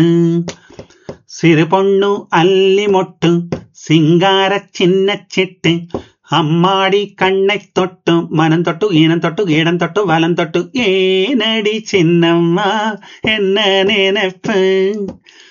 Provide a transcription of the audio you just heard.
சிறு பொண்ணு அல்லி மொட்டு சிங்கார சின்ன சிட்டு அம்மாடி கண்ணை தொட்டு மனம் தொட்டு ஈனம் தொட்டு இடம் தொட்டு வலம் தொட்டு ஏனடி சின்னம்மா என்ன நினைப்பு